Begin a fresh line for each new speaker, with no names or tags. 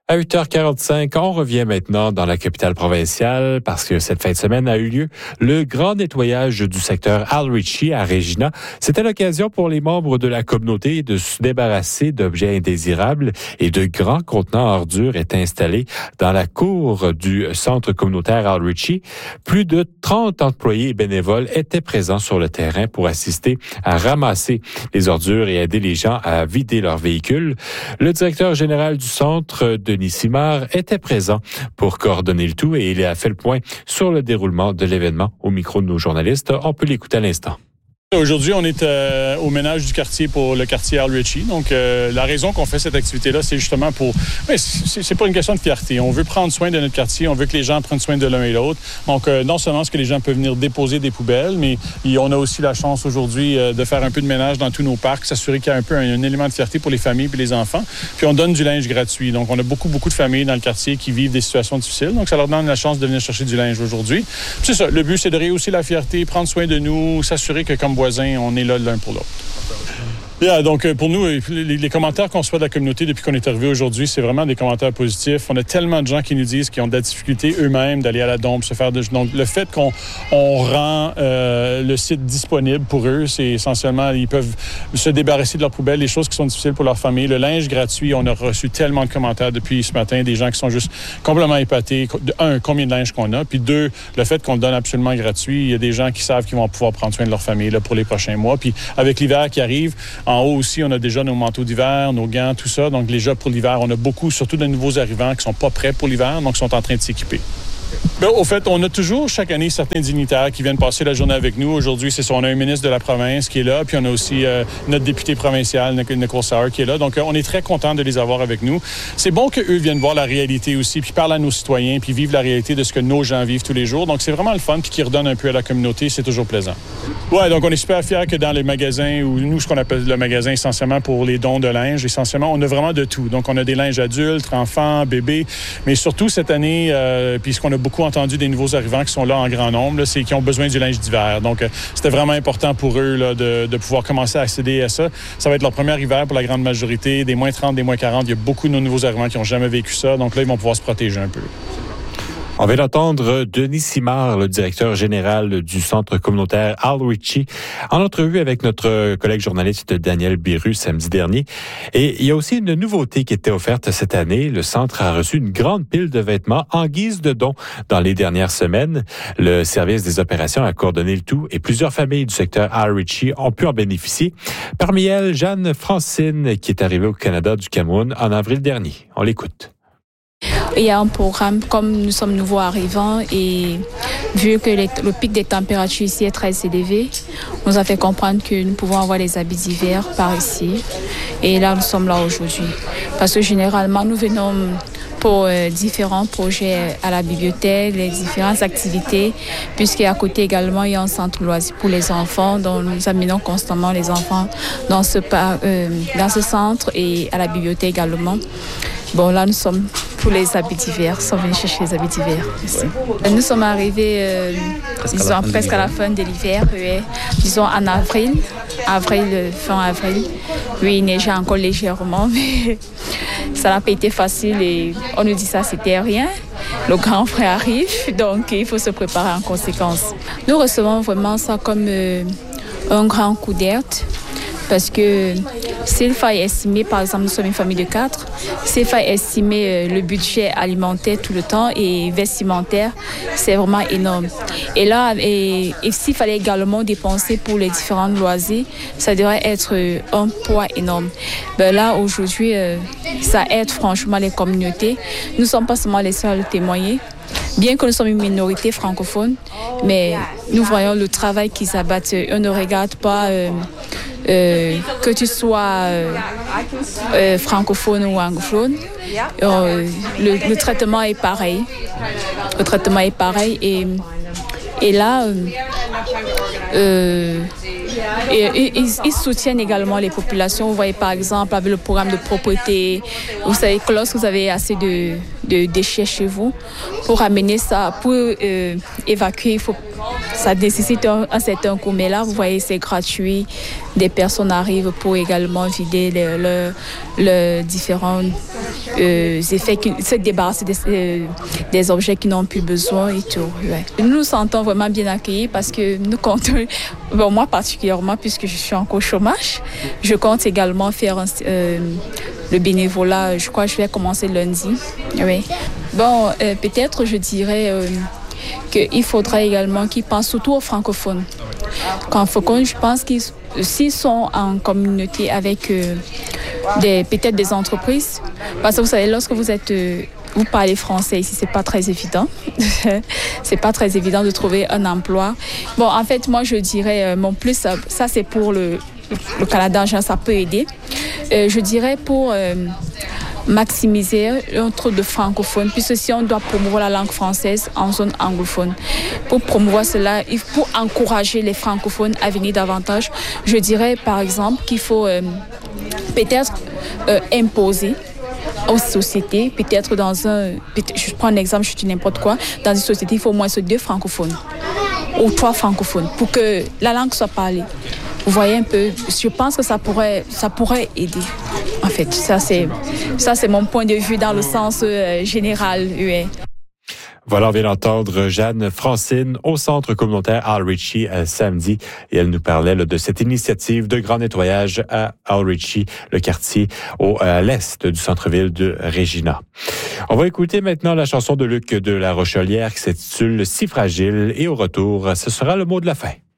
À 8h45, on revient maintenant dans la capitale provinciale parce que cette fin de semaine a eu lieu le grand nettoyage du secteur Al Ritchie à Regina. C'était l'occasion pour les membres de la communauté de se débarrasser d'objets indésirables et de grands contenants ordures étaient installés dans la cour du centre communautaire Al Ritchie. Plus de 30 employés et bénévoles étaient présents sur le terrain pour assister à ramasser les ordures et aider les gens à vider leurs véhicules. Le directeur général du centre, Denis Simard, était présent pour coordonner le tout et il a fait le point sur le déroulement de l'événement au micro de nos journalistes. On peut l'écouter à l'instant.
Aujourd'hui, on est au ménage du quartier pour le quartier Al Ritchie. Donc, la raison qu'on fait cette activité-là, c'est justement pour... Mais c'est pas une question de fierté. On veut prendre soin de notre quartier. On veut que les gens prennent soin de l'un et l'autre. Donc, non seulement est-ce que les gens peuvent venir déposer des poubelles, mais on a aussi la chance aujourd'hui de faire un peu de ménage dans tous nos parcs, s'assurer qu'il y a un peu un élément de fierté pour les familles et les enfants. Puis, on donne du linge gratuit. Donc, on a beaucoup de familles dans le quartier qui vivent des situations difficiles. Donc, ça leur donne la chance de venir chercher du linge aujourd'hui. Puis, c'est ça. Le but, c'est de rehausser la fierté, prendre soin de nous, s'assurer que comme voisins, on est là l'un pour l'autre. Donc, pour nous, les commentaires qu'on reçoit de la communauté depuis qu'on est arrivé aujourd'hui, c'est vraiment des commentaires positifs. On a tellement de gens qui nous disent qu'ils ont de la difficulté eux-mêmes d'aller à la dompe, se faire de... Donc, le fait qu'on rend le site disponible pour eux, c'est essentiellement, ils peuvent se débarrasser de leurs poubelles, les choses qui sont difficiles pour leur famille. Le linge gratuit, on a reçu tellement de commentaires depuis ce matin, des gens qui sont juste complètement épatés. Un, combien de linge qu'on a, puis deux, le fait qu'on le donne absolument gratuit. Il y a des gens qui savent qu'ils vont pouvoir prendre soin de leur famille là, pour les prochains mois. Puis, avec l'hiver qui arrive, en haut aussi, on a déjà nos manteaux d'hiver, nos gants, tout ça. Donc, déjà pour l'hiver, on a beaucoup, surtout de nouveaux arrivants qui sont pas prêts pour l'hiver, donc qui sont en train de s'équiper. Au fait, on a toujours chaque année certains dignitaires qui viennent passer la journée avec nous. Aujourd'hui, c'est ça, on a un ministre de la province qui est là, puis on a aussi notre député provincial, Nicole Sauer, qui est là. Donc, on est très content de les avoir avec nous. C'est bon qu'eux viennent voir la réalité aussi, puis parlent à nos citoyens, puis vivent la réalité de ce que nos gens vivent tous les jours. Donc, c'est vraiment le fun, puis qu'ils redonnent un peu à la communauté. C'est toujours plaisant. Ouais, donc on est super fiers que dans les magasins, ou nous, ce qu'on appelle le magasin essentiellement pour les dons de linge, essentiellement, on a vraiment de tout. Donc, on a des linges adultes, enfants, bébés, mais surtout cette année, puis ce qu'on a beaucoup entendu des nouveaux arrivants qui sont là en grand nombre, là, c'est qu'ils ont besoin du linge d'hiver. Donc, c'était vraiment important pour eux là, de pouvoir commencer à accéder à ça. Ça va être leur premier hiver pour la grande majorité, des moins 30, des moins 40. Il y a beaucoup de nos nouveaux arrivants qui n'ont jamais vécu ça. Donc là, ils vont pouvoir se protéger un peu.
On vient d'entendre Denis Simard, le directeur général du centre communautaire Al Ritchie, en entrevue avec notre collègue journaliste Daniel Biru samedi dernier. Et il y a aussi une nouveauté qui était offerte cette année. Le centre a reçu une grande pile de vêtements en guise de dons dans les dernières semaines. Le service des opérations a coordonné le tout et plusieurs familles du secteur Al Ritchie ont pu en bénéficier. Parmi elles, Jeanne Francine, qui est arrivée au Canada du Cameroun en avril dernier. On l'écoute.
Il y a un programme, comme nous sommes nouveaux arrivants et vu que le pic des températures ici est très élevé, on nous a fait comprendre que nous pouvons avoir les habits d'hiver par ici. Et là, nous sommes là aujourd'hui. Parce que généralement, nous venons pour différents projets à la bibliothèque, les différentes activités, puisqu'à côté également, il y a un centre loisir pour les enfants, dont nous amenons constamment les enfants dans ce centre et à la bibliothèque également. Bon, là, nous sommes pour les habits d'hiver. Nous sommes venus chercher les habits d'hiver ici. Nous sommes arrivés, presque à la fin de l'hiver, disons en avril, fin avril. Oui, il neigeait encore légèrement, mais ça n'a pas été facile et on nous dit ça, c'était rien. Le grand frère arrive, donc il faut se préparer en conséquence. Nous recevons vraiment ça comme un grand coup d'air. Parce que s'il faut estimer, par exemple, nous sommes une famille de 4, s'il faut estimer le budget alimentaire tout le temps et vestimentaire, c'est vraiment énorme. Et là, et s'il fallait également dépenser pour les différents loisirs, ça devrait être un poids énorme. Ben là, aujourd'hui, ça aide franchement les communautés. Nous ne sommes pas seulement les seuls à le témoigner. Bien que nous sommes une minorité francophone, mais nous voyons le travail qu'ils abattent. On ne regarde pas que tu sois francophone ou anglophone. Le traitement est pareil. Le traitement est pareil et là, ils soutiennent également les populations. Vous voyez par exemple avec le programme de propreté, vous savez que lorsque vous avez assez de déchets chez vous, pour amener ça, pour évacuer, ça nécessite un certain coût. Mais là, vous voyez, c'est gratuit. Des personnes arrivent pour également vider leurs différents effets, se débarrasser des objets qui n'ont plus besoin et tout. Ouais. Nous nous sentons vraiment bien accueillis parce que nous comptons, moi particulièrement puisque je suis encore au chômage, je compte également faire le bénévolat. Je crois que je vais commencer lundi. Oui. Bon, peut-être je dirais qu'il faudrait également qu'ils pensent surtout aux francophones. Quand francophones, je pense qu'ils s'ils sont en communauté avec peut-être des entreprises, parce que vous savez, lorsque vous parlez français ici, c'est pas très évident. C'est pas très évident de trouver un emploi. Bon, en fait, moi, je dirais, mon plus, ça c'est pour le Canada, ça peut aider. Je dirais pour maximiser un taux de francophones, puisque si on doit promouvoir la langue française en zone anglophone, pour promouvoir cela, pour encourager les francophones à venir davantage, je dirais par exemple qu'il faut peut-être imposer aux sociétés, peut-être je prends un exemple, je dis n'importe quoi, dans une société, il faut au moins 2 francophones ou 3 francophones pour que la langue soit parlée. Vous voyez un peu, je pense que ça pourrait aider. En fait, ça c'est mon point de vue dans le sens général. Oui.
Voilà, on vient d'entendre Jeanne Francine au centre communautaire Al Ritchie samedi. Et elle nous parlait de cette initiative de grand nettoyage à Al Ritchie, le quartier à l'est du centre-ville de Regina. On va écouter maintenant la chanson de Luc de la Rochelière qui s'intitule « Si fragile » et au retour, ce sera le mot de la fin.